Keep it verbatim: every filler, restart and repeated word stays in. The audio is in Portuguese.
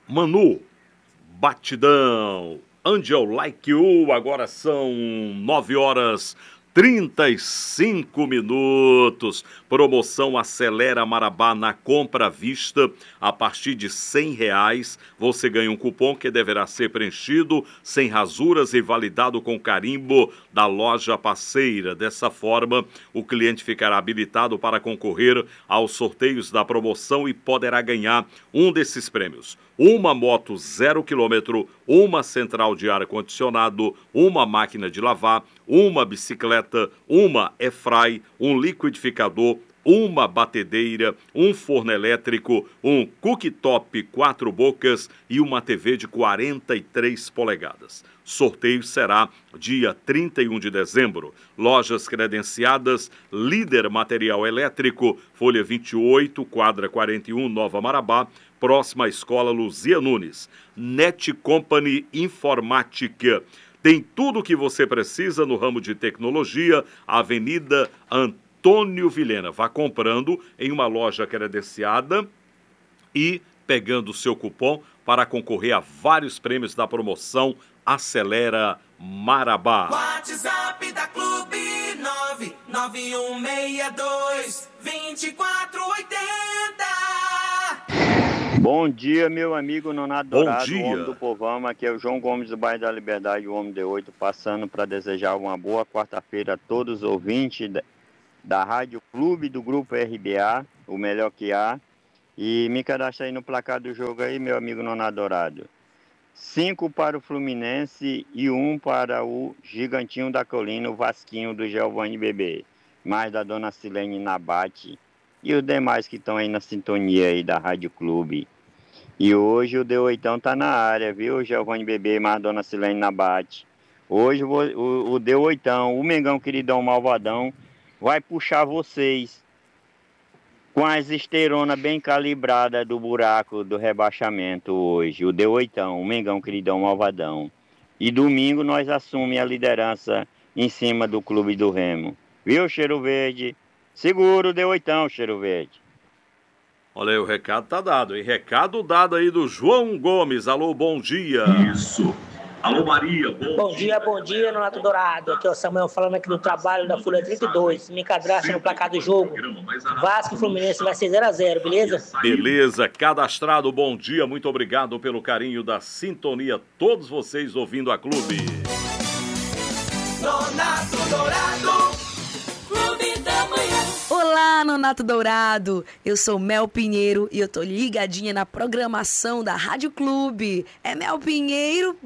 Manu, batidão, Angel Like You, agora são nove horas trinta e cinco minutos. Promoção Acelera Marabá na compra à vista. A partir de cem reais, você ganha um cupom que deverá ser preenchido, sem rasuras e validado com carimbo da loja parceira. Dessa forma, o cliente ficará habilitado para concorrer aos sorteios da promoção e poderá ganhar um desses prêmios: uma moto zero quilômetro, uma central de ar-condicionado, uma máquina de lavar, uma bicicleta, uma airfry, um liquidificador, uma batedeira, um forno elétrico, um cooktop quatro bocas e uma T V de quarenta e três polegadas. Sorteio será dia trinta e um de dezembro. Lojas credenciadas: Líder Material Elétrico, Folha vinte e oito, quadra quarenta e um, Nova Marabá, próxima à Escola Luzia Nunes. Net Company Informática. Tem tudo o que você precisa no ramo de tecnologia. Avenida Antônio Vilhena. Vá comprando em uma loja credenciada e pegando o seu cupom para concorrer a vários prêmios da promoção Acelera Marabá. WhatsApp da Clube nove nove um seis dois, dois quatro oito zero. Bom dia, meu amigo Nonato Dourado, Bom dia. o homem do povão. Aqui é o João Gomes do bairro da Liberdade, o homem D oito, passando para desejar uma boa quarta-feira a todos os ouvintes da, da Rádio Clube do Grupo R B A, o melhor que há. E me cadastra aí no placar do jogo aí, meu amigo Nonato Dourado. Cinco para o Fluminense e um para o Gigantinho da Colina, o Vasquinho do Giovanni Bebê, mais da Dona Silene Nabate e os demais que estão aí na sintonia aí da Rádio Clube. E hoje o D oito tá na área, viu, Giovanni Bebê, mais a Dona Silene Nabate. Hoje o, o, o D oito, o Mengão queridão malvadão, vai puxar vocês com as esteironas bem calibradas do buraco do rebaixamento hoje. O D oito, o Mengão queridão malvadão. E domingo nós assumimos a liderança em cima do Clube do Remo. Viu, Cheiro Verde? Seguro o D oito, Cheiro Verde. Olha aí, o recado tá dado, hein? Recado dado aí do João Gomes. Alô, bom dia. Isso. Alô, Maria, bom, bom dia. Bom dia, dia, Nonato Dourado. Aqui é o Samuel falando aqui do trabalho da Folha trinta e dois. Me cadastre no placar do jogo. Vasco e Fluminense vai ser zero a zero, beleza? Beleza, cadastrado, bom dia. Muito obrigado pelo carinho da sintonia. Todos vocês ouvindo a Clube. Nonato Dourado, Clube da Manhã. Olá, Nonato Dourado. Eu sou Mel Pinheiro e eu tô ligadinha na programação da Rádio Clube. É Mel Pinheiro